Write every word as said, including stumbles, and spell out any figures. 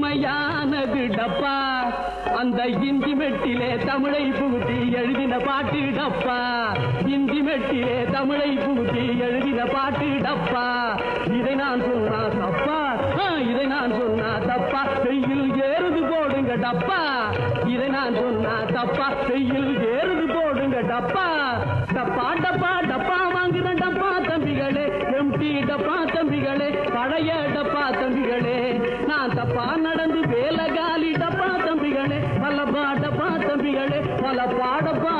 இனிமையானது டப்பா அந்த இந்தி மெட்டிலே தமிழை புகுத்தி எழுதின பாட்டு டப்பா இந்தி மெட்டிலே தமிழை புகுத்தி எழுதின பாட்டு டப்பா இதை நான் சொன்னா தப்பா இதை நான் சொன்னா தப்பா வெயில் ஏறுது போடுங்க டப்பா இதை நான் சொன்னா தப்பா வெயில் ஏறுது போடுங்க டப்பா டப்பா டப்பா டப்பா வாங்குற டப்பா தம்பிகளே எம்டி டப்பா தம்பிகளே பழைய டப்பா தம்பிகளே நான் தப்பா நடந்து வேலை காலி டப்பா தம்பிகளே பல பாடப்பா தம்பிகளே பல பாடப்பா